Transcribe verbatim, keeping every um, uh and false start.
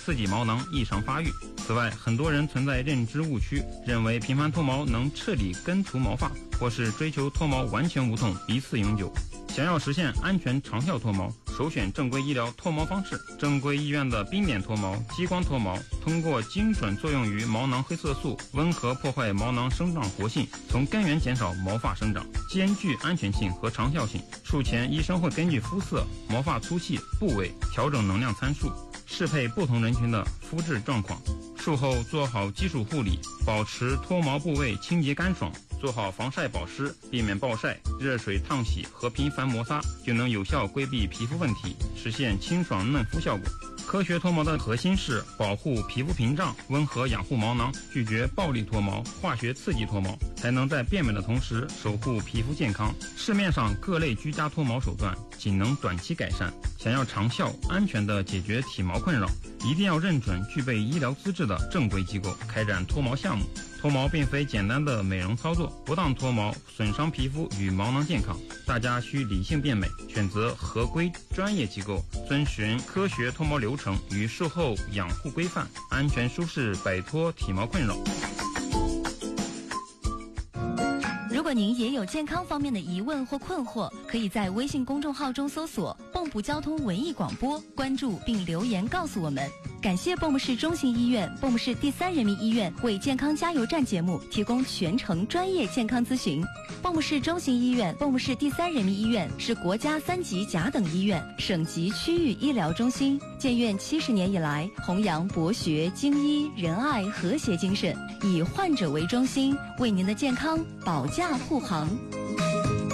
刺激毛囊异常发育。此外，很多人存在认知误区，认为频繁脱毛能彻底根除毛发，或是追求脱毛完全无痛，一次永久。想要实现安全长效脱毛，首选正规医疗脱毛方式。正规医院的冰点脱毛、激光脱毛，通过精准作用于毛囊黑色素，温和破坏毛囊生长活性，从根源减少毛发生长，兼具安全性和长效性。术前医生会根据肤色、毛发粗细、部位调整能量参数，适配不同人群的肤质状况。术后做好基础护理，保持脱毛部位清洁干爽，做好防晒保湿，避免暴晒、热水烫洗和频繁摩擦，就能有效规避皮肤问题，实现清爽嫩肤效果。科学脱毛的核心是保护皮肤屏障，温和养护毛囊，拒绝暴力脱毛、化学刺激脱毛，才能在变美的同时守护皮肤健康。市面上各类居家脱毛手段仅能短期改善，想要长效安全地解决体毛困扰，一定要认准具备医疗资质的正规机构开展脱毛项目。脱毛并非简单的美容操作，不当脱毛损伤皮肤与毛囊健康，大家需理性变美，选择合规专业机构，遵循科学脱毛流程与术后养护规范，安全舒适摆脱体毛困扰。 如果您也有健康方面的疑问或困惑，可以在微信公众号中搜索蚌埠交通文艺广播，关注并留言告诉我们。感谢蚌埠市中心医院、蚌埠市第三人民医院为健康加油站节目提供全程专业健康咨询。蚌埠市中心医院、蚌埠市第三人民医院是国家三级甲等医院、省级区域医疗中心，建院七十年以来，弘扬博学、精医、仁爱、和谐精神，以患者为中心，为您的健康保驾护航。